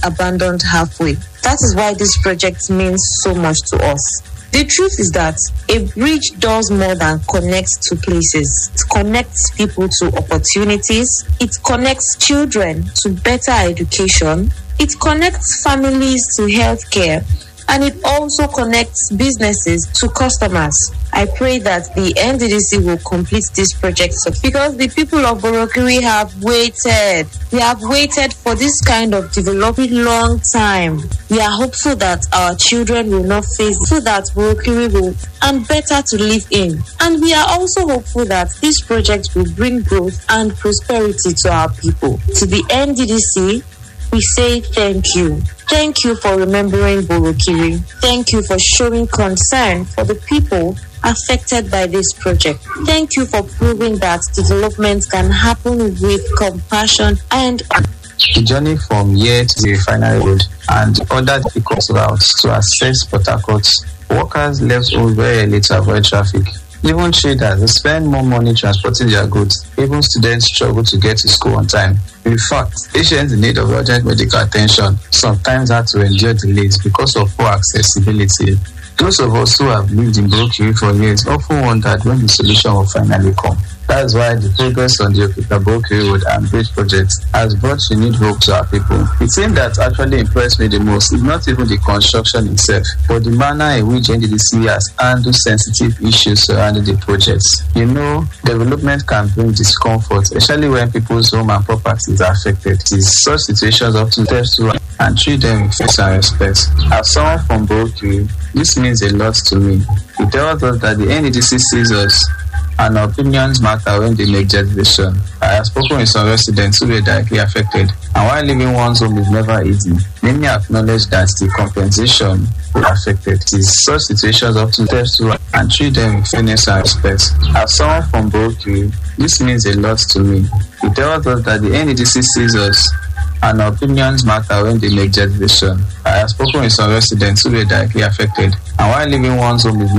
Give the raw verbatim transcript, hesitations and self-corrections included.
abandoned halfway. That is why this project means so much to us. The truth is that a bridge does more than connect two places. It connects people to opportunities. It connects children to better education. It connects families to healthcare. And it also connects businesses to customers. I pray that the N D D C will complete this project because the people of Borokiri have waited. They have waited for this kind of development long time. We are hopeful that our children will not face it, so that Borokiri will and better to live in. And we are also hopeful that this project will bring growth and prosperity to our people. To the N D D C, we say thank you. Thank you for remembering Borokiri. Thank you for showing concern for the people affected by this project. Thank you for proving that development can happen with compassion and the journey from here to the refinery road and other difficult routes to access Port Harcourt, workers left home very early to avoid traffic. Even traders spend more money transporting their goods. Even students struggle to get to school on time. In fact, patients in need of urgent medical attention sometimes have to endure delays because of poor accessibility. Those of us who have lived in Borokiri for years often wondered when the solution will finally come. That's why the progress on the Okita-Borokiri Road and Bridge project has brought renewed hope to our people. The thing that actually impressed me the most is not even the construction itself, but the manner in which N D D C has handled sensitive issues surrounding the projects. You know, development can bring discomfort, especially when people's home and properties are affected. It is such situations often steps through and treat them with face and respect. As someone from Borokiri, this means a lot to me. It tells us that the N D D C sees us and opinions matter when they make their decision. I have spoken with some residents who were directly affected, and while leaving one's home is never easy, many acknowledge that the compensation will affect it. It is such situations often steps through and treat them with fairness and respect. As someone from Borokiri, this means a lot to me. It tells us that the N D D C sees us and opinions matter when they make their decision. I have spoken with some residents who were directly affected, and while leaving one's home is